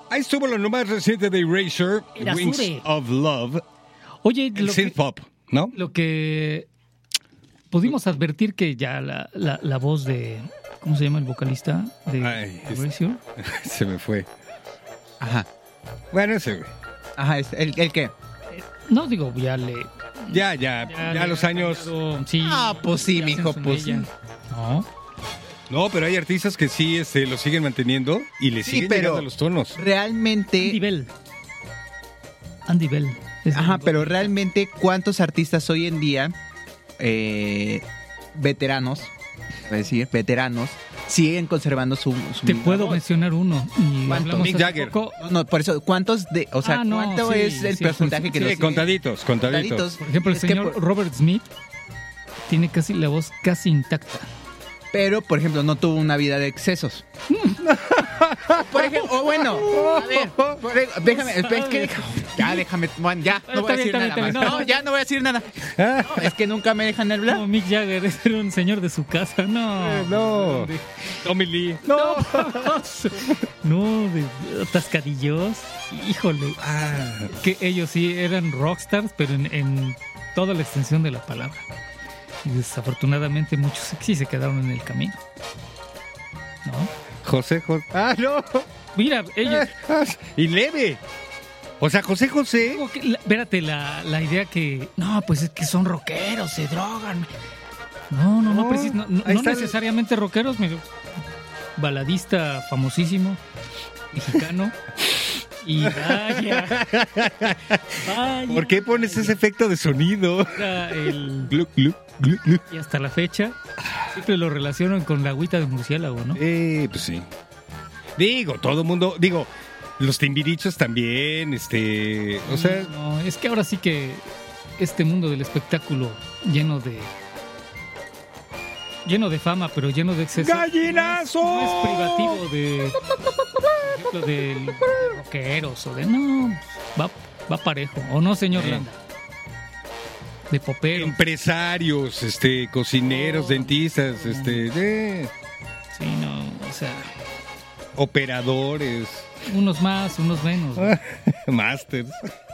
Ahí estuvo lo más reciente de Erasure, Wings Erasure. of Love. Oye, El synth pop, ¿no? lo que pudimos advertir que ya la voz de... ¿Cómo se llama el vocalista de Ay, Erasure? Se me fue. Ajá. Bueno, ese güey. Ajá, ¿el qué? No, digo, ya le... Ya le los ha años... cambiado, sí, Pues sí, ya mijo, hacen pues su ella. No. No, pero hay artistas que sí lo siguen manteniendo y le Sí, siguen pero- llegando a los tonos. Andy Realmente... Bell. Andy Bell. Ajá, pero realmente, ¿cuántos artistas hoy en día, veteranos, siguen conservando su Te misma puedo voz? mencionar uno. Y ¿Cuánto? hablamos Mick hace Jagger. poco. No, por eso, ¿cuántos de, o sea, Ah, no, cuánto sí, es el sí, porcentaje que Sí, lo sigue? contaditos. Por ejemplo, el Es que señor Robert Smith tiene casi la voz casi intacta. pero, por ejemplo, no tuvo una vida de excesos. Por ejemplo, o bueno, a ver, déjame, es que déjame, bueno, ya, no voy a decir Está nada bien, más. no. No, ya no voy a decir nada. No, es que nunca me dejan hablar. No, Mick Jagger era un señor de su casa. No. No. Tommy Lee. No. No, de atascadillos. Híjole. Que ellos sí eran rockstars, pero en toda la extensión de la palabra. Y desafortunadamente muchos sí se quedaron en el camino. ¿No? José. No. Mira, ellos... Y leve. O sea, José. Digo que espérate, la idea que... No, pues es que son rockeros, se drogan. No, No, no ahí está el- necesariamente rockeros. Baladista famosísimo, mexicano. Y vaya. ¿Por qué pones ese efecto de sonido? Era el... Gluc, gluc, gluc, gluc. Y hasta la fecha siempre lo relacionan con la agüita de murciélago, ¿no? Pues sí. Digo, todo el mundo... los timbirichos también, o sea... No, es que ahora sí que este mundo del espectáculo lleno de fama, pero lleno de exceso. ¡Gallinazo! No es privativo de, por ejemplo, de rockeros o de... No, va parejo. ¿O no, señor Landa? De popero. Empresarios, cocineros, dentistas, Sí, no, o sea, operadores, unos más, unos menos. ¿no? masters.